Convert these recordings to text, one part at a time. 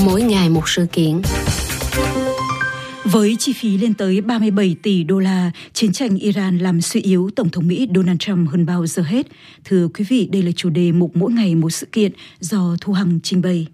mỗi ngày một sự kiện. Với chi phí lên tới 37 tỷ đô la, chiến tranh Iran làm suy yếu Tổng thống Mỹ Donald Trump hơn bao giờ hết. Thưa quý vị, đây là chủ đề mục mỗi ngày một sự kiện do Thu Hằng trình bày.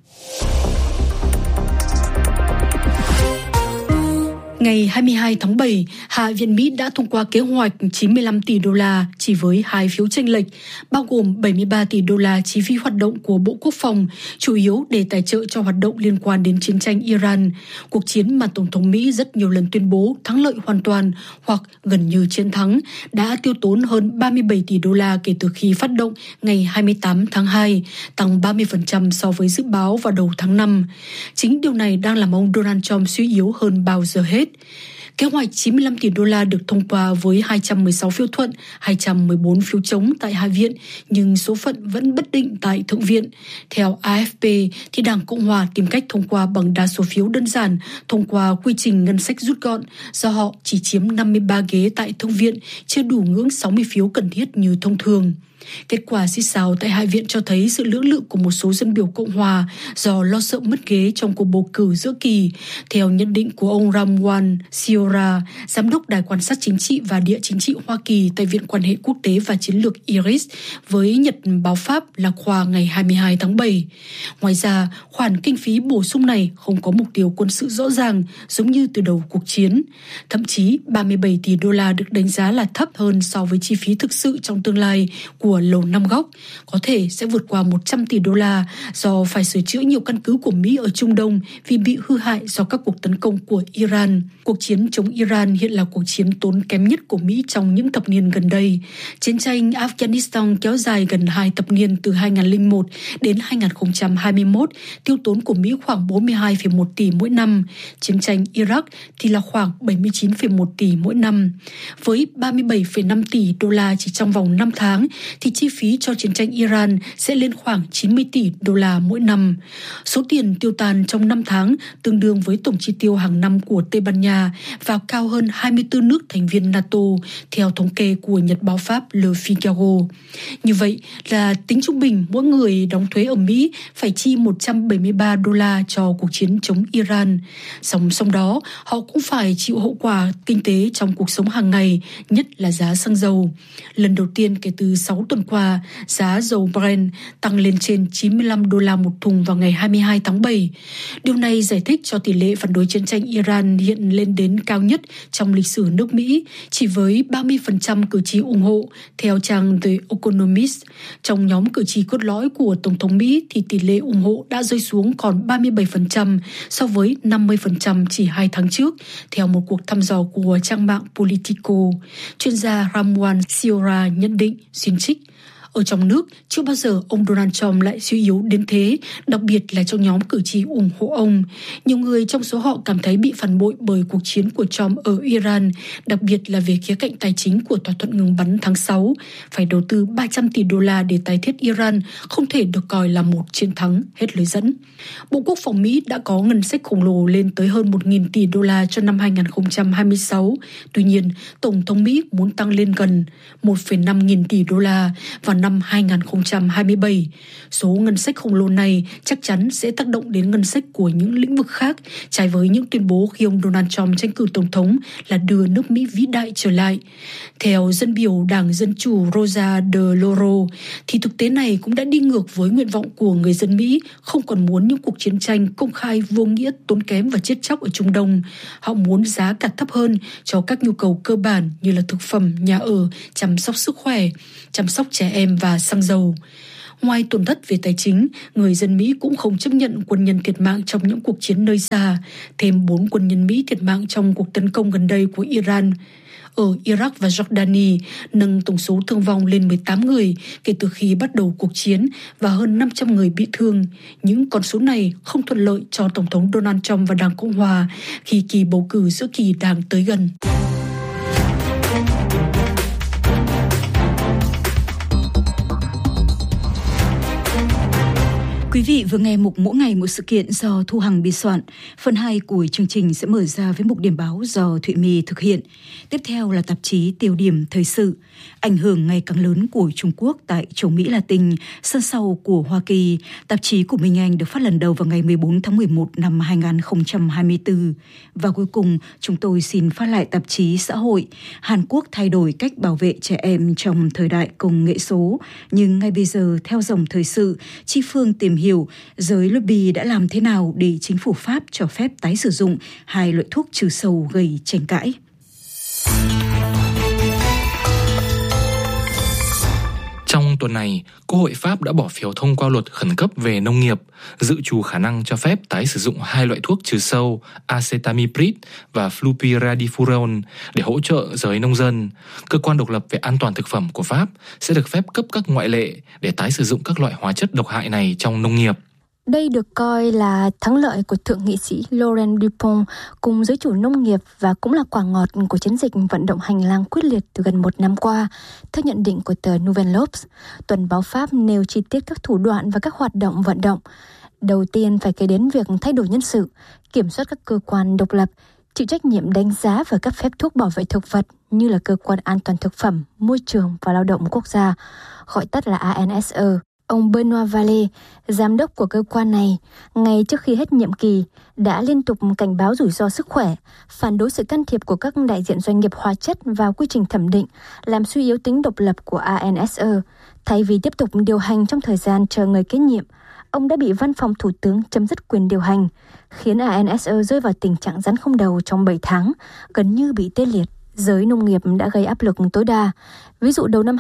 Ngày 22 tháng 7, Hạ viện Mỹ đã thông qua kế hoạch 95 tỷ đô la chỉ với 2 phiếu chênh lệch, bao gồm 73 tỷ đô la chi phí hoạt động của Bộ Quốc phòng, chủ yếu để tài trợ cho hoạt động liên quan đến chiến tranh Iran, cuộc chiến mà Tổng thống Mỹ rất nhiều lần tuyên bố thắng lợi hoàn toàn hoặc gần như chiến thắng, đã tiêu tốn hơn 37 tỷ đô la kể từ khi phát động ngày 28 tháng 2, tăng 30% so với dự báo vào đầu tháng 5. Chính điều này đang làm ông Donald Trump suy yếu hơn bao giờ hết. Kế hoạch 95 tỷ đô la được thông qua với 216 phiếu thuận, 214 phiếu chống tại Hạ viện, nhưng số phận vẫn bất định tại Thượng viện. Theo AFP, thì Đảng Cộng hòa tìm cách thông qua bằng đa số phiếu đơn giản, thông qua quy trình ngân sách rút gọn, do họ chỉ chiếm 53 ghế tại Thượng viện, chưa đủ ngưỡng 60 phiếu cần thiết như thông thường. Kết quả xít xào tại Hạ viện cho thấy sự lưỡng lự của một số dân biểu Cộng hòa do lo sợ mất ghế trong cuộc bầu cử giữa kỳ. Theo nhận định của ông Ramwan Siora, giám đốc Đài quan sát chính trị và địa chính trị Hoa Kỳ tại Viện quan hệ quốc tế và chiến lược IRIS với Nhật báo Pháp là khoa ngày 22 tháng 7. Ngoài ra, khoản kinh phí bổ sung này không có mục tiêu quân sự rõ ràng giống như từ đầu cuộc chiến. Thậm chí 37 tỷ đô la được đánh giá là thấp hơn so với chi phí thực sự trong tương lai của Lầu Năm Góc, có thể sẽ vượt qua 100 tỷ đô la do phải sửa chữa nhiều căn cứ của Mỹ ở Trung Đông vì bị hư hại do các cuộc tấn công của Iran. Cuộc chiến chống Iran hiện là cuộc chiến tốn kém nhất của Mỹ trong những thập niên gần đây. Chiến tranh Afghanistan kéo dài gần 2 thập niên từ 2001 đến 2021, tiêu tốn của Mỹ khoảng 42,1 tỷ mỗi năm. Chiến tranh Iraq thì là khoảng 79,1 tỷ mỗi năm. Với 37,5 tỷ đô la chỉ trong vòng 5 tháng, thì chi phí cho chiến tranh Iran sẽ lên khoảng 90 tỷ đô la mỗi năm. Số tiền tiêu tàn trong 5 tháng tương đương với tổng chi tiêu hàng năm của Tây Ban Nha và cao hơn 24 nước thành viên NATO, theo thống kê của Nhật báo Pháp Le Figaro. Như vậy là tính trung bình mỗi người đóng thuế ở Mỹ phải chi 173 đô la cho cuộc chiến chống Iran. Song đó, họ cũng phải chịu hậu quả kinh tế trong cuộc sống hàng ngày, nhất là giá xăng dầu. Lần đầu tiên kể từ 6 tuần qua, giá dầu Brent tăng lên trên 95 đô la một thùng vào ngày 22 tháng 7. Điều này giải thích cho tỷ lệ phản đối chiến tranh Iran hiện lên đến cao nhất trong lịch sử nước Mỹ, chỉ với 30% cử tri ủng hộ, theo trang The Economist. Trong nhóm cử tri cốt lõi của Tổng thống Mỹ thì tỷ lệ ủng hộ đã rơi xuống còn 37% so với 50% chỉ 2 tháng trước, theo một cuộc thăm dò của trang mạng Politico. Chuyên gia Ramwan Siora nhận định, xuyên trích: ở trong nước, chưa bao giờ ông Donald Trump lại suy yếu đến thế, đặc biệt là trong nhóm cử tri ủng hộ ông. Nhiều người trong số họ cảm thấy bị phản bội bởi cuộc chiến của Trump ở Iran, đặc biệt là về khía cạnh tài chính của thỏa thuận ngừng bắn tháng 6. Phải đầu tư 300 tỷ đô la để tái thiết Iran không thể được coi là một chiến thắng, hết lời dẫn. Bộ Quốc phòng Mỹ đã có ngân sách khổng lồ lên tới hơn 1.000 tỷ đô la cho năm 2026. Tuy nhiên, Tổng thống Mỹ muốn tăng lên gần 1,5 nghìn tỷ đô la vào năm 2027. Số ngân sách khổng lồ này chắc chắn sẽ tác động đến ngân sách của những lĩnh vực khác, trái với những tuyên bố khi ông Donald Trump tranh cử tổng thống là đưa nước Mỹ vĩ đại trở lại. Theo dân biểu Đảng Dân Chủ Rosa DeLauro, thì thực tế này cũng đã đi ngược với nguyện vọng của người dân Mỹ, không còn muốn những cuộc chiến tranh công khai vô nghĩa, tốn kém và chết chóc ở Trung Đông. Họ muốn giá cả thấp hơn cho các nhu cầu cơ bản như là thực phẩm, nhà ở, chăm sóc sức khỏe, chăm sóc trẻ em và xăng dầu. Ngoài tổn thất về tài chính, người dân Mỹ cũng không chấp nhận quân nhân thiệt mạng trong những cuộc chiến nơi xa. Thêm 4 quân nhân Mỹ thiệt mạng trong cuộc tấn công gần đây của Iran ở Iraq và Jordani, nâng tổng số thương vong lên 18 người kể từ khi bắt đầu cuộc chiến và hơn 500 người bị thương. Những con số này không thuận lợi cho Tổng thống Donald Trump và Đảng Cộng hòa khi kỳ bầu cử giữa kỳ đang tới gần. Quý Quý vị vừa nghe mục Mỗi ngày một sự kiện do Thu Hằng biên soạn. Phần 2 của chương trình sẽ mở ra với mục điểm báo do Thụy My thực hiện. Tiếp theo là tạp chí Tiêu điểm thời sự. Ảnh hưởng ngày càng lớn của Trung Quốc tại châu Mỹ Latin, sân sau của Hoa Kỳ. Tạp chí của Minh Anh được phát lần đầu vào ngày 14 tháng 11 năm 2024. Và cuối cùng, chúng tôi xin phát lại tạp chí Xã hội. Hàn Quốc thay đổi cách bảo vệ trẻ em trong thời đại công nghệ số. Nhưng ngay bây giờ, theo dòng thời sự, Chi Phương tìm hiểu giới lobby đã làm thế nào để chính phủ Pháp cho phép tái sử dụng 2 loại thuốc trừ sâu gây tranh cãi. Trong tuần này, Quốc hội Pháp đã bỏ phiếu thông qua luật khẩn cấp về nông nghiệp, dự trù khả năng cho phép tái sử dụng 2 loại thuốc trừ sâu acetamiprid và flupiradifurone để hỗ trợ giới nông dân. Cơ quan độc lập về an toàn thực phẩm của Pháp sẽ được phép cấp các ngoại lệ để tái sử dụng các loại hóa chất độc hại này trong nông nghiệp. Đây được coi là thắng lợi của thượng nghị sĩ Laurent Dupont cùng giới chủ nông nghiệp và cũng là quả ngọt của chiến dịch vận động hành lang quyết liệt từ gần 1 năm qua. Theo nhận định của tờ Nouvelle Obs, tuần báo Pháp nêu chi tiết các thủ đoạn và các hoạt động vận động. Đầu tiên phải kể đến việc thay đổi nhân sự, kiểm soát các cơ quan độc lập, chịu trách nhiệm đánh giá và cấp phép thuốc bảo vệ thực vật như là Cơ quan An toàn Thực phẩm, Môi trường và Lao động Quốc gia, gọi tắt là ANSE. Ông Benoît Vallée, giám đốc của cơ quan này, ngay trước khi hết nhiệm kỳ, đã liên tục cảnh báo rủi ro sức khỏe, phản đối sự can thiệp của các đại diện doanh nghiệp hóa chất vào quy trình thẩm định, làm suy yếu tính độc lập của ANSE. Thay vì tiếp tục điều hành trong thời gian chờ người kế nhiệm, ông đã bị văn phòng thủ tướng chấm dứt quyền điều hành, khiến ANSE rơi vào tình trạng rắn không đầu trong 7 tháng, gần như bị tê liệt. Giới nông nghiệp đã gây áp lực tối đa. Ví dụ đầu năm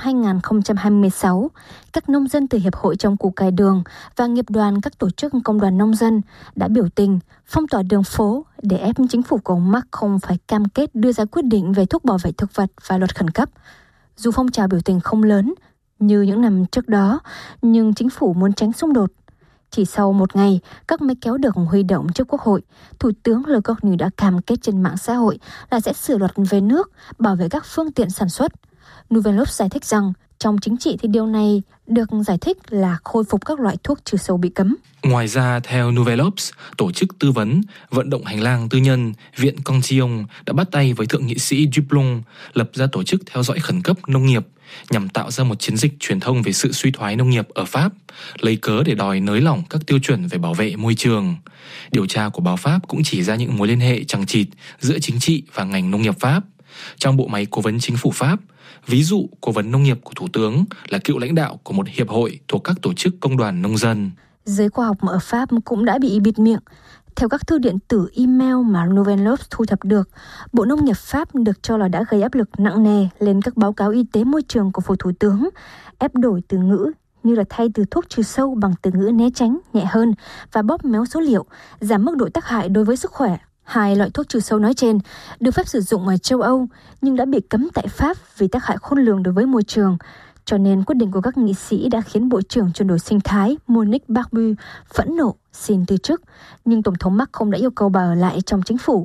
2026, các nông dân từ Hiệp hội trồng củ cải đường và nghiệp đoàn các tổ chức công đoàn nông dân đã biểu tình, phong tỏa đường phố để ép chính phủ của ông Macron phải cam kết đưa ra quyết định về thuốc bảo vệ thực vật và luật khẩn cấp. Dù phong trào biểu tình không lớn như những năm trước đó, nhưng chính phủ muốn tránh xung đột. Chỉ sau 1 ngày, các máy kéo được huy động trước Quốc hội, Thủ tướng Le Cornu đã cam kết trên mạng xã hội là sẽ sửa luật về nước, bảo vệ các phương tiện sản xuất. Nouvelle Obs giải thích rằng, trong chính trị thì điều này được giải thích là khôi phục các loại thuốc trừ sâu bị cấm. Ngoài ra, theo Nouvelle Obs, tổ chức tư vấn, vận động hành lang tư nhân, Viện Cantillon đã bắt tay với thượng nghị sĩ Dupont lập ra tổ chức theo dõi khẩn cấp nông nghiệp nhằm tạo ra một chiến dịch truyền thông về sự suy thoái nông nghiệp ở Pháp, lấy cớ để đòi nới lỏng các tiêu chuẩn về bảo vệ môi trường. Điều tra của báo Pháp cũng chỉ ra những mối liên hệ chằng chịt giữa chính trị và ngành nông nghiệp Pháp. Trong bộ máy cố vấn chính phủ Pháp, ví dụ cố vấn nông nghiệp của Thủ tướng là cựu lãnh đạo của một hiệp hội thuộc các tổ chức công đoàn nông dân. Giới khoa học ở Pháp cũng đã bị bịt miệng. Theo các thư điện tử email mà Nouvelle Obs thu thập được, Bộ Nông nghiệp Pháp được cho là đã gây áp lực nặng nề lên các báo cáo y tế môi trường của Phủ Thủ tướng, ép đổi từ ngữ như là thay từ thuốc trừ sâu bằng từ ngữ né tránh, nhẹ hơn và bóp méo số liệu, giảm mức độ tác hại đối với sức khỏe. 2 loại thuốc trừ sâu nói trên được phép sử dụng ở châu Âu nhưng đã bị cấm tại Pháp vì tác hại khôn lường đối với môi trường. Cho nên quyết định của các nghị sĩ đã khiến Bộ trưởng chuyển đổi sinh thái Monique Barbu phẫn nộ xin từ chức, nhưng Tổng thống Macron đã yêu cầu bà ở lại trong chính phủ.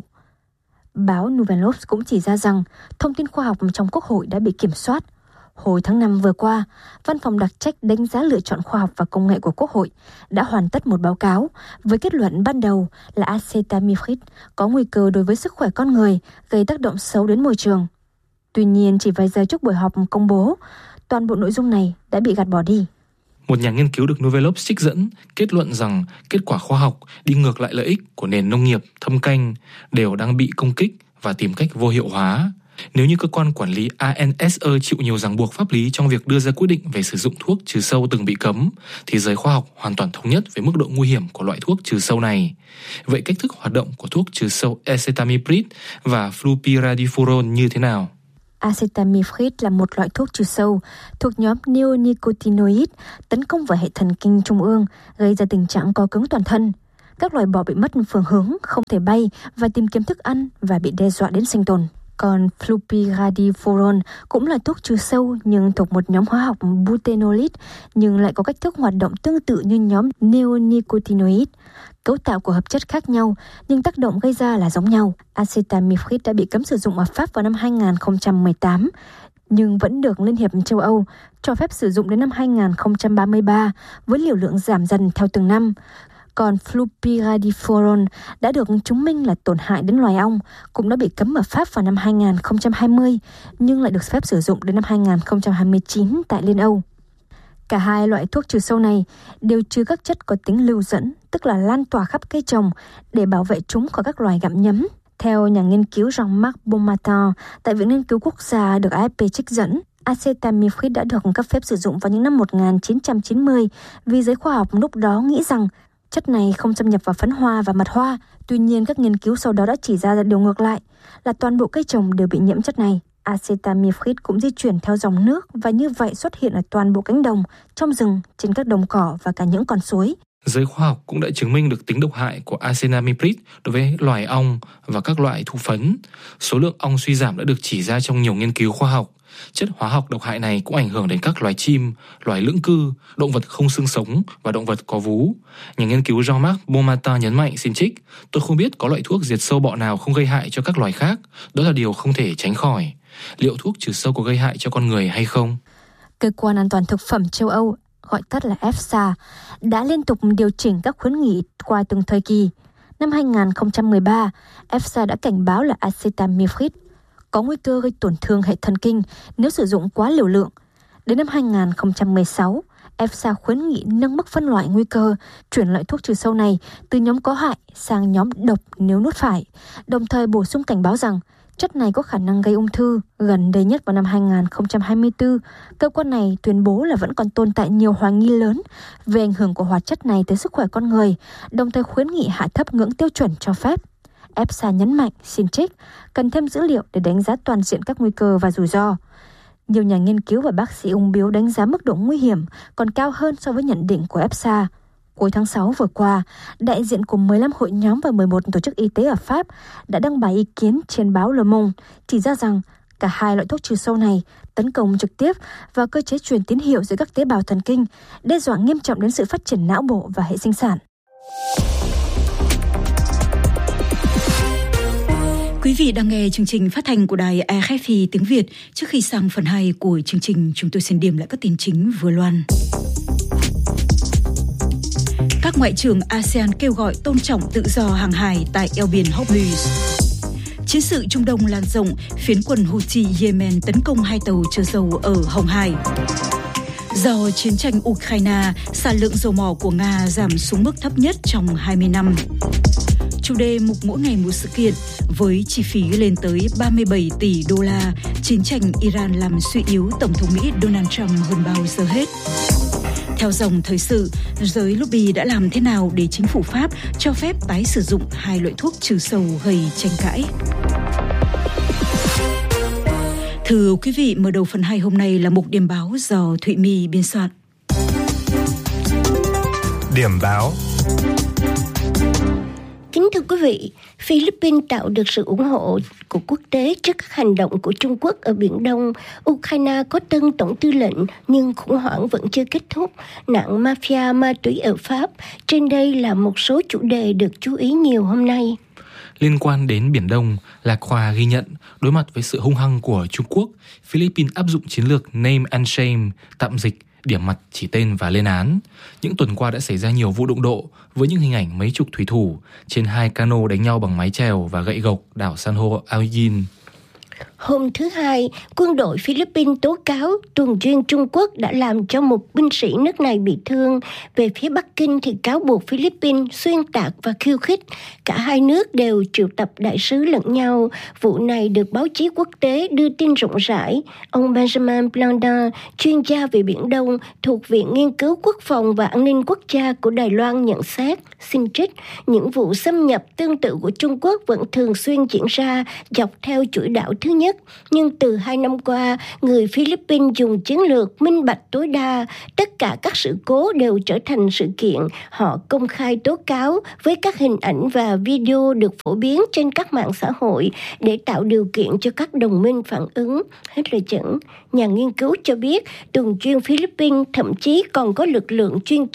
Báo Nouvelle Obs cũng chỉ ra rằng thông tin khoa học trong Quốc hội đã bị kiểm soát. Hồi tháng 5 vừa qua, Văn phòng đặc trách đánh giá lựa chọn khoa học và công nghệ của Quốc hội đã hoàn tất một báo cáo với kết luận ban đầu là acetamiprid có nguy cơ đối với sức khỏe con người, gây tác động xấu đến môi trường. Tuy nhiên, chỉ vài giờ trước buổi họp công bố, toàn bộ nội dung này đã bị gạt bỏ đi. Một nhà nghiên cứu được Nouvelle Obs trích dẫn kết luận rằng kết quả khoa học đi ngược lại lợi ích của nền nông nghiệp thâm canh đều đang bị công kích và tìm cách vô hiệu hóa. Nếu như cơ quan quản lý ANSE chịu nhiều ràng buộc pháp lý trong việc đưa ra quyết định về sử dụng thuốc trừ sâu từng bị cấm, thì giới khoa học hoàn toàn thống nhất về mức độ nguy hiểm của loại thuốc trừ sâu này. Vậy cách thức hoạt động của thuốc trừ sâu acetamiprid và flupiradifurone như thế nào? Acetamiprid là một loại thuốc trừ sâu thuộc nhóm neonicotinoid tấn công vào hệ thần kinh trung ương, gây ra tình trạng co cứng toàn thân. Các loài bò bị mất phương hướng, không thể bay và tìm kiếm thức ăn và bị đe dọa đến sinh tồn. Còn flupiradifurone cũng là thuốc trừ sâu nhưng thuộc một nhóm hóa học butenolid nhưng lại có cách thức hoạt động tương tự như nhóm neonicotinoid. Cấu tạo của hợp chất khác nhau nhưng tác động gây ra là giống nhau. Acetamiprid đã bị cấm sử dụng ở Pháp vào năm 2018. nhưng vẫn được Liên hiệp châu Âu cho phép sử dụng đến năm 2033 với liều lượng giảm dần theo từng năm. Còn flupiradiforol đã được chứng minh là tổn hại đến loài ong, cũng đã bị cấm ở Pháp vào năm 2020, nhưng lại được phép sử dụng đến năm 2029 tại Liên Âu. Cả hai loại thuốc trừ sâu này đều chứa các chất có tính lưu dẫn, tức là lan tỏa khắp cây trồng để bảo vệ chúng khỏi các loài gặm nhấm. Theo nhà nghiên cứu Jean-Marc Bonmatin tại Viện Nghiên cứu Quốc gia được AFP trích dẫn, acetamiprid đã được cấp phép sử dụng vào những năm 1990 vì giới khoa học lúc đó nghĩ rằng chất này không xâm nhập vào phấn hoa và mật hoa. Tuy nhiên, các nghiên cứu sau đó đã chỉ ra điều ngược lại, là toàn bộ cây trồng đều bị nhiễm chất này. Acetamiprid cũng di chuyển theo dòng nước và như vậy xuất hiện ở toàn bộ cánh đồng, trong rừng, trên các đồng cỏ và cả những con suối. Giới khoa học cũng đã chứng minh được tính độc hại của acetamiprid đối với loài ong và các loại thụ phấn. Số lượng ong suy giảm đã được chỉ ra trong nhiều nghiên cứu khoa học. Chất hóa học độc hại này cũng ảnh hưởng đến các loài chim, loài lưỡng cư, động vật không xương sống và động vật có vú. Nhà nghiên cứu Jean-Marc Bonmatin nhấn mạnh xin trích: "Tôi không biết có loại thuốc diệt sâu bọ nào không gây hại cho các loài khác. Đó là điều không thể tránh khỏi. Liệu thuốc trừ sâu có gây hại cho con người hay không?" Cơ quan an toàn thực phẩm châu Âu, gọi tắt là EFSA, đã liên tục điều chỉnh các khuyến nghị qua từng thời kỳ. Năm 2013, EFSA đã cảnh báo là acetamiprid có nguy cơ gây tổn thương hệ thần kinh nếu sử dụng quá liều lượng. Đến năm 2016, EFSA khuyến nghị nâng mức phân loại nguy cơ, chuyển loại thuốc trừ sâu này từ nhóm có hại sang nhóm độc nếu nuốt phải, đồng thời bổ sung cảnh báo rằng chất này có khả năng gây ung thư. Gần đây nhất vào năm 2024, cơ quan này tuyên bố là vẫn còn tồn tại nhiều hoài nghi lớn về ảnh hưởng của hoạt chất này tới sức khỏe con người, đồng thời khuyến nghị hạ thấp ngưỡng tiêu chuẩn cho phép. EFSA nhấn mạnh, xin trích, cần thêm dữ liệu để đánh giá toàn diện các nguy cơ và rủi ro. Nhiều nhà nghiên cứu và bác sĩ ung bướu đánh giá mức độ nguy hiểm còn cao hơn so với nhận định của EFSA. Cuối tháng 6 vừa qua, đại diện của 15 hội nhóm và 11 tổ chức y tế ở Pháp đã đăng bài ý kiến trên báo Le Monde, chỉ ra rằng cả hai loại thuốc trừ sâu này tấn công trực tiếp vào cơ chế truyền tín hiệu giữa các tế bào thần kinh, đe dọa nghiêm trọng đến sự phát triển não bộ và hệ sinh sản. Quý vị đang nghe chương trình phát thanh của đài RFI tiếng Việt. Trước khi sang phần 2 của chương trình, chúng tôi xin điểm lại các tin chính vừa loan. Các ngoại trưởng ASEAN kêu gọi tôn trọng tự do hàng hải tại eo biển Hormuz. Chiến sự Trung Đông lan rộng, phiến quân Houthi Yemen tấn công 2 tàu chở dầu ở Hồng Hải. Do chiến tranh Ukraine, sản lượng dầu mỏ của Nga giảm xuống mức thấp nhất trong 20 năm. Chủ đề mục mỗi ngày một sự kiện với chi phí lên tới 37 tỷ đô la, chiến tranh Iran làm suy yếu Tổng thống Mỹ Donald Trump hơn bao giờ hết. Theo dòng thời sự, giới lobby đã làm thế nào để chính phủ Pháp cho phép tái sử dụng 2 loại thuốc trừ sâu gây tranh cãi? Thưa quý vị, mở đầu phần 2 hôm nay là mục điểm báo do Thụy My biên soạn. Điểm báo. Kính thưa quý vị, Philippines tạo được sự ủng hộ của quốc tế trước các hành động của Trung Quốc ở Biển Đông. Ukraine có tân tổng tư lệnh nhưng khủng hoảng vẫn chưa kết thúc. Nạn mafia ma túy ở Pháp. Trên đây là một số chủ đề được chú ý nhiều hôm nay. Liên quan đến Biển Đông, Lạc Hòa ghi nhận đối mặt với sự hung hăng của Trung Quốc, Philippines áp dụng chiến lược Name and Shame, tạm dịch, điểm mặt, chỉ tên và lên án. Những tuần qua đã xảy ra nhiều vụ đụng độ với những hình ảnh mấy chục thủy thủ trên 2 cano đánh nhau bằng mái chèo và gậy gộc đảo san hô Aoyin. Hôm thứ Hai, quân đội Philippines tố cáo tuần duyên Trung Quốc đã làm cho một binh sĩ nước này bị thương. Về phía Bắc Kinh thì cáo buộc Philippines xuyên tạc và khiêu khích. Cả hai nước đều triệu tập đại sứ lẫn nhau. Vụ này được báo chí quốc tế đưa tin rộng rãi. Ông Benjamin Blandin, chuyên gia về Biển Đông thuộc Viện Nghiên cứu Quốc phòng và An ninh Quốc gia của Đài Loan nhận xét, xin trích, những vụ xâm nhập tương tự của Trung Quốc vẫn thường xuyên diễn ra dọc theo chuỗi đảo thứ nhất. Nhưng từ 2 năm qua, người Philippines dùng chiến lược minh bạch tối đa. Tất cả các sự cố đều trở thành sự kiện. Họ công khai tố cáo với các hình ảnh và video được phổ biến trên các mạng xã hội để tạo điều kiện cho các đồng minh phản ứng. Hết lời dẫn. Nhà nghiên cứu cho biết tuần duyên Philippines thậm chí còn có lực lượng chuyên trách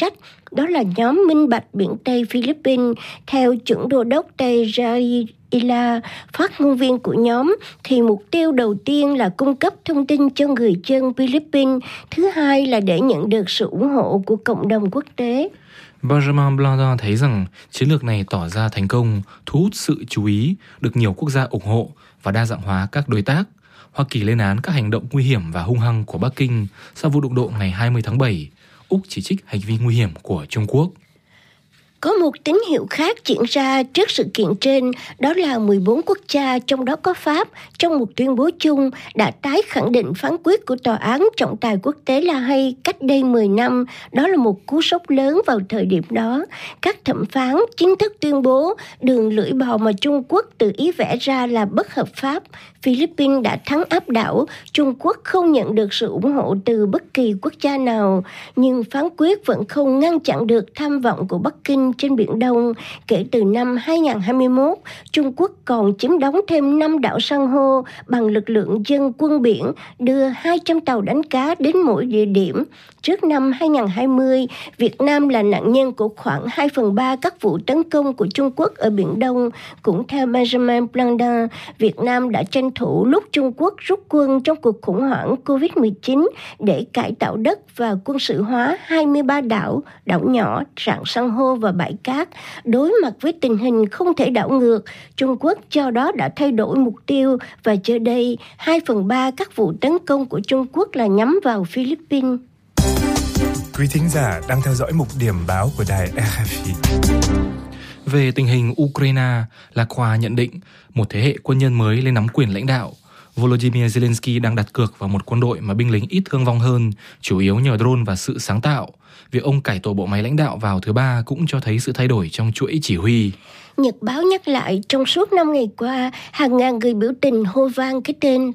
đó là nhóm Minh Bạch Biển Tây Philippines. Theo chuẩn đô đốc Tây Raila, phát ngôn viên của nhóm, thì mục tiêu đầu tiên là cung cấp thông tin cho người dân Philippines, thứ hai là để nhận được sự ủng hộ của cộng đồng quốc tế. Benjamin Blandin thấy rằng chiến lược này tỏ ra thành công, thu hút sự chú ý, được nhiều quốc gia ủng hộ và đa dạng hóa các đối tác. Hoa Kỳ lên án các hành động nguy hiểm và hung hăng của Bắc Kinh sau vụ đụng độ ngày 20 tháng 7. Úc chỉ trích hành vi nguy hiểm của Trung Quốc. Có một tín hiệu khác diễn ra trước sự kiện trên, đó là 14 quốc gia, trong đó có Pháp, trong một tuyên bố chung đã tái khẳng định phán quyết của Tòa án Trọng tài Quốc tế La Hay cách đây 10 năm. Đó là một cú sốc lớn vào thời điểm đó. Các thẩm phán chính thức tuyên bố đường lưỡi bò mà Trung Quốc tự ý vẽ ra là bất hợp pháp. Philippines đã thắng áp đảo, Trung Quốc không nhận được sự ủng hộ từ bất kỳ quốc gia nào, nhưng phán quyết vẫn không ngăn chặn được tham vọng của Bắc Kinh trên Biển Đông. Kể từ năm 2021, Trung Quốc còn chiếm đóng thêm 5 đảo san hô bằng lực lượng dân quân biển, đưa 200 tàu đánh cá đến mỗi địa điểm. Trước năm 2020, Việt Nam là nạn nhân của khoảng 2/3 các vụ tấn công của Trung Quốc ở Biển Đông. Cũng theo Benjamin Blandin, Việt Nam đã tranh thủ lúc Trung Quốc rút quân trong cuộc khủng hoảng COVID-19 để cải tạo đất và quân sự hóa 23 đảo nhỏ, rạn san hô và bãi cát. Đối mặt với tình hình không thể đảo ngược, Trung Quốc do đó đã thay đổi mục tiêu và giờ đây 2/3 các vụ tấn công của Trung Quốc là nhắm vào Philippines. Quý thính giả đang theo dõi mục điểm báo của đài RFI. Về tình hình Ukraine, Lạc Khoa nhận định một thế hệ quân nhân mới lên nắm quyền lãnh đạo. Volodymyr Zelensky đang đặt cược vào một quân đội mà binh lính ít thương vong hơn, chủ yếu nhờ drone và sự sáng tạo. Việc ông cải tổ bộ máy lãnh đạo vào thứ Ba cũng cho thấy sự thay đổi trong chuỗi chỉ huy. Nhật báo nhắc lại, trong suốt 5 ngày qua, hàng ngàn người biểu tình hô vang cái tên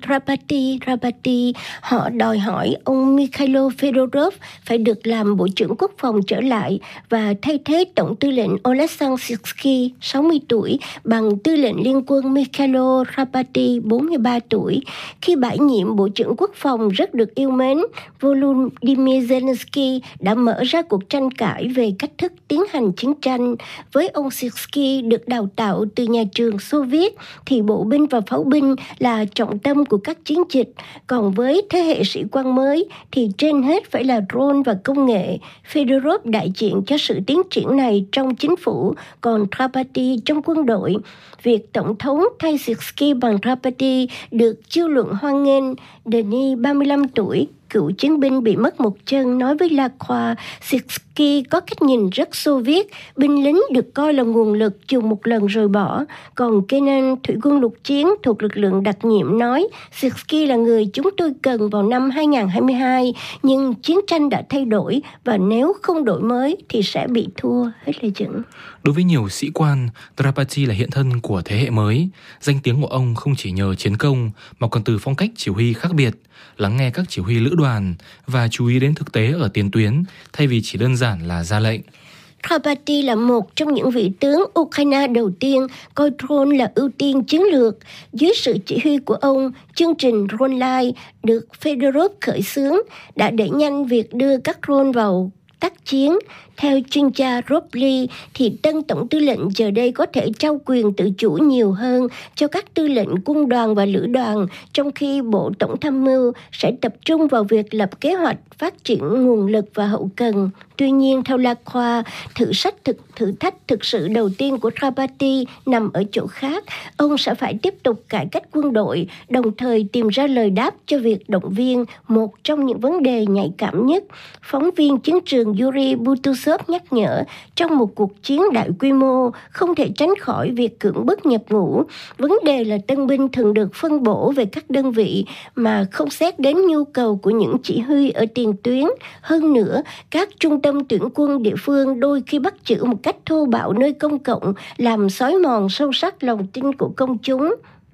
Rabati. Họ đòi hỏi ông Mikhailo Fedorov phải được làm Bộ trưởng Quốc phòng trở lại và thay thế Tổng tư lệnh Oleksandr Syrskyi, 60 tuổi, bằng tư lệnh liên quân Mikhailo Rabati, 43 tuổi. Khi bãi nhiệm Bộ trưởng Quốc phòng rất được yêu mến, Volodymyr Zelensky đã mở ra cuộc tranh cãi về cách thức tiến hành chiến tranh. Với ông Syrskyi được đào tạo từ nhà trường Xô Viết thì bộ binh và pháo binh là trọng tâm của các chiến dịch. Còn với thế hệ sĩ quan mới thì trên hết phải là drone và công nghệ. Fedorov đại diện cho sự tiến triển này trong chính phủ, còn Rabati trong quân đội. Việc Tổng thống thay Syrskyi bằng Rabati được dư luận hoan nghênh. Denis, 35 tuổi, cựu chiến binh bị mất một chân, nói với La Croix, Syrskyi có cách nhìn rất Xô Viết, binh lính được coi là nguồn lực dùng một lần rồi bỏ. Còn Kenan, thủy quân lục chiến thuộc lực lượng đặc nhiệm, nói Syrskyi là người chúng tôi cần vào năm 2022, nhưng chiến tranh đã thay đổi và nếu không đổi mới thì sẽ bị thua. Hết lời dẫn. Đối với nhiều sĩ quan, Drapati là hiện thân của thế hệ mới. Danh tiếng của ông không chỉ nhờ chiến công mà còn từ phong cách chỉ huy khác biệt, lắng nghe các chỉ huy lữ đoàn và chú ý đến thực tế ở tiền tuyến thay vì chỉ đơn giản là ra lệnh. Drapati là một trong những vị tướng Ukraine đầu tiên coi drone là ưu tiên chiến lược. Dưới sự chỉ huy của ông, chương trình Drone Light được Fedorov khởi xướng đã đẩy nhanh việc đưa các drone vào tác chiến. Theo chuyên gia Rob Lee, thì tân tổng tư lệnh giờ đây có thể trao quyền tự chủ nhiều hơn cho các tư lệnh quân đoàn và lữ đoàn, trong khi Bộ Tổng tham mưu sẽ tập trung vào việc lập kế hoạch phát triển nguồn lực và hậu cần. Tuy nhiên, theo La Croix, thử thách thực sự đầu tiên của Drapati nằm ở chỗ khác. Ông sẽ phải tiếp tục cải cách quân đội, đồng thời tìm ra lời đáp cho việc động viên, một trong những vấn đề nhạy cảm nhất. Phóng viên chiến trường Yuri Butusov nhắc nhở, trong một cuộc chiến đại quy mô, không thể tránh khỏi việc cưỡng bức nhập ngũ. Vấn đề là tân binh thường được phân bổ về các đơn vị mà không xét đến nhu cầu của những chỉ huy ở tiền tuyến. Hơn nữa, các trung tâm tuyển quân địa phương đôi khi bắt chước một cách thô bạo nơi công cộng, làm xói mòn sâu sắc lòng tin của công chúng.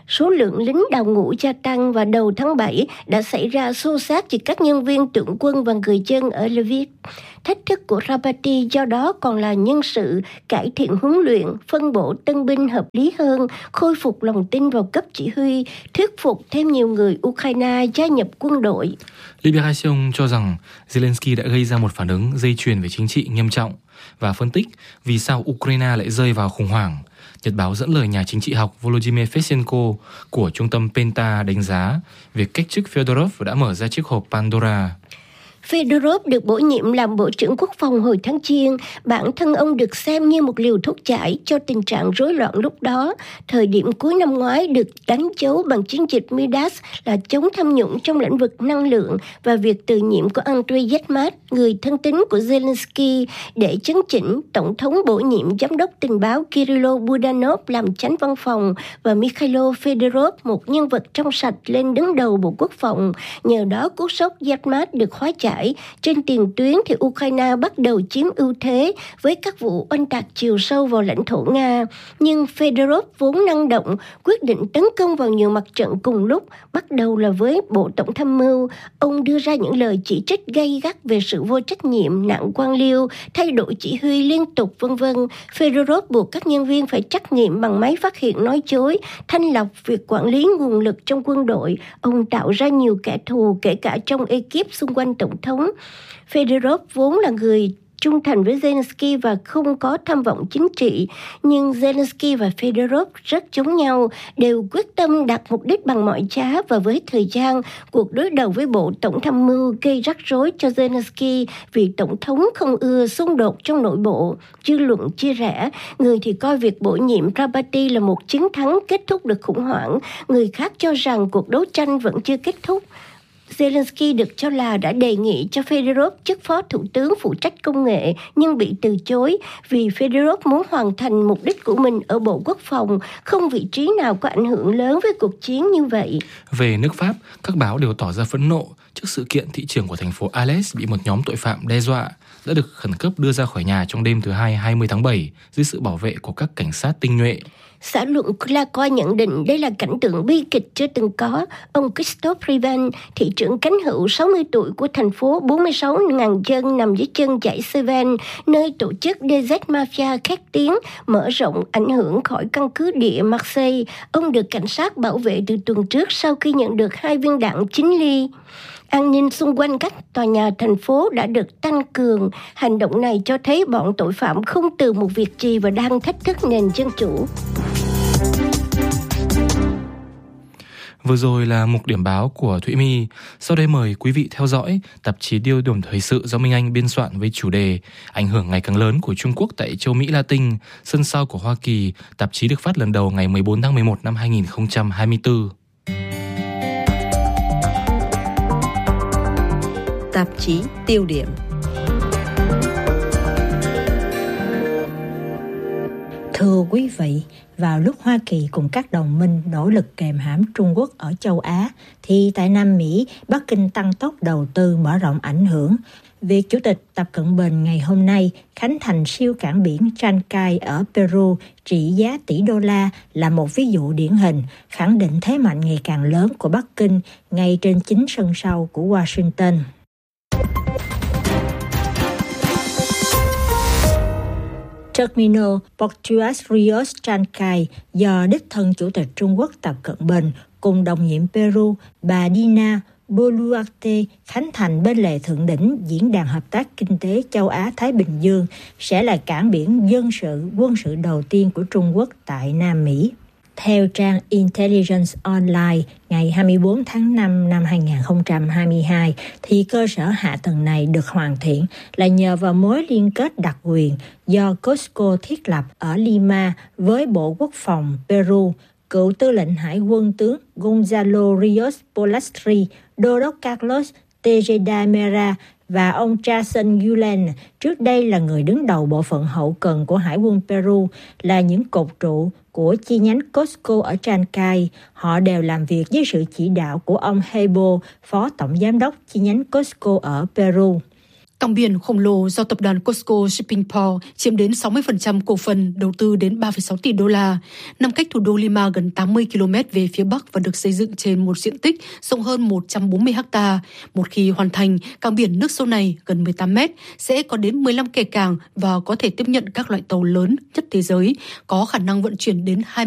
Số lượng lính đào ngũ gia tăng và đầu tháng 7 đã xảy ra xô xát giữa các nhân viên tưởng quân và người dân ở Lviv. Thách thức của Rabati do đó còn là nhân sự, cải thiện huấn luyện, phân bổ tân binh hợp lý hơn, khôi phục lòng tin vào cấp chỉ huy, thuyết phục thêm nhiều người Ukraine gia nhập quân đội. Liberation cho rằng Zelensky đã gây ra một phản ứng dây chuyền về chính trị nghiêm trọng và phân tích vì sao Ukraine lại rơi vào khủng hoảng. Nhật báo dẫn lời nhà chính trị học Volodymyr Fesenko của trung tâm Penta đánh giá việc cách chức Fedorov đã mở ra chiếc hộp Pandora. Fedorov được bổ nhiệm làm Bộ trưởng Quốc phòng hồi tháng Giêng. Bản thân ông được xem như một liều thuốc giải cho tình trạng rối loạn lúc đó. Thời điểm cuối năm ngoái được đánh dấu bằng chiến dịch Midas là chống tham nhũng trong lĩnh vực năng lượng và việc từ nhiệm của Andriy Yermak, người thân tín của Zelensky, để chấn chỉnh. Tổng thống bổ nhiệm giám đốc tình báo Kirilo Budanov làm chánh văn phòng và Mikhailo Fedorov, một nhân vật trong sạch, lên đứng đầu Bộ Quốc phòng. Nhờ đó cú sốc Yermak được hóa giải. Trên tiền tuyến thì Ukraine bắt đầu chiếm ưu thế với các vụ oanh tạc chiều sâu vào lãnh thổ Nga. Nhưng Fedorov vốn năng động, quyết định tấn công vào nhiều mặt trận cùng lúc, bắt đầu là với Bộ Tổng tham mưu. Ông đưa ra những lời chỉ trích gay gắt về sự vô trách nhiệm, nạn quan liêu, thay đổi chỉ huy liên tục v.v. Fedorov buộc các nhân viên phải trắc nghiệm bằng máy phát hiện nói dối, thanh lọc việc quản lý nguồn lực trong quân đội. Ông tạo ra nhiều kẻ thù, kể cả trong ekip xung quanh Tổng thống. Fedorov vốn là người trung thành với Zelensky và không có tham vọng chính trị, nhưng Zelensky và Fedorov rất giống nhau, đều quyết tâm đạt mục đích bằng mọi giá, và với thời gian, cuộc đối đầu với Bộ Tổng tham mưu gây rắc rối cho Zelensky vì Tổng thống không ưa xung đột trong nội bộ. Dư luận chia rẽ, người thì coi việc bổ nhiệm Rabati là một chiến thắng kết thúc được khủng hoảng, người khác cho rằng cuộc đấu tranh vẫn chưa kết thúc. Zelensky được cho là đã đề nghị cho Fedorov chức phó thủ tướng phụ trách công nghệ nhưng bị từ chối vì Fedorov muốn hoàn thành mục đích của mình ở Bộ Quốc phòng, không vị trí nào có ảnh hưởng lớn với cuộc chiến như vậy. Về nước Pháp, các báo đều tỏ ra phẫn nộ trước sự kiện thị trưởng của thành phố Alès bị một nhóm tội phạm đe dọa, đã được khẩn cấp đưa ra khỏi nhà trong đêm thứ Hai 20 tháng 7 dưới sự bảo vệ của các cảnh sát tinh nhuệ. Xã luận Krakow nhận định đây là cảnh tượng bi kịch chưa từng có. Ông Krzysztof Privan, thị trưởng cánh hữu 60 tuổi của thành phố 46.000 dân nằm dưới chân dãy Seven, nơi tổ chức DZ Mafia khét tiếng, mở rộng ảnh hưởng khỏi căn cứ địa Marseille. Ông được cảnh sát bảo vệ từ tuần trước sau khi nhận được 2 viên đạn 9 ly. An ninh xung quanh các tòa nhà thành phố đã được tăng cường. Hành động này cho thấy bọn tội phạm không từ một việc gì và đang thách thức nền dân chủ. Vừa rồi là mục điểm báo của Thụy My. Sau đây mời quý vị theo dõi tạp chí tiêu điểm thời sự do Minh Anh biên soạn với chủ đề Ảnh hưởng ngày càng lớn của Trung Quốc tại châu Mỹ Latin, sân sau của Hoa Kỳ. Tạp chí được phát lần đầu ngày 14 tháng 11 năm 2024. Tạp chí tiêu điểm. Thưa quý vị, vào lúc Hoa Kỳ cùng các đồng minh nỗ lực kềm hãm Trung Quốc ở châu Á, thì tại Nam Mỹ, Bắc Kinh tăng tốc đầu tư mở rộng ảnh hưởng. Việc Chủ tịch Tập Cận Bình ngày hôm nay khánh thành siêu cảng biển Chancay ở Peru trị giá tỷ đô la là một ví dụ điển hình, khẳng định thế mạnh ngày càng lớn của Bắc Kinh ngay trên chính sân sau của Washington. Terminal Portuario Rios Chancay do đích thân Chủ tịch Trung Quốc Tập Cận Bình cùng đồng nhiệm Peru bà Dina Boluarte khánh thành bên lề thượng đỉnh Diễn đàn Hợp tác Kinh tế Châu Á-Thái Bình Dương sẽ là cảng biển dân sự, quân sự đầu tiên của Trung Quốc tại Nam Mỹ. Theo trang Intelligence Online ngày 24 tháng 5 năm 2022, thì cơ sở hạ tầng này được hoàn thiện là nhờ vào mối liên kết đặc quyền do Costco thiết lập ở Lima với Bộ Quốc phòng Peru. Cựu tư lệnh hải quân tướng Gonzalo Rios Polastri, đô đốc Carlos Tejeda Mera và ông Jason Gulen, trước đây là người đứng đầu bộ phận hậu cần của Hải quân Peru, là những cột trụ của chi nhánh Costco ở Chancay. Họ đều làm việc dưới sự chỉ đạo của ông Hebo, phó tổng giám đốc chi nhánh Costco ở Peru. Cảng biển khổng lồ do tập đoàn COSCO Shipping Port chiếm đến 60% cổ phần, đầu tư đến 3,6 tỷ đô la, nằm cách thủ đô Lima gần 80 km về phía bắc và được xây dựng trên một diện tích rộng hơn 140 ha. Một khi hoàn thành, cảng biển nước sâu này gần 18 mét sẽ có đến 15 kè cảng và có thể tiếp nhận các loại tàu lớn nhất thế giới, có khả năng vận chuyển đến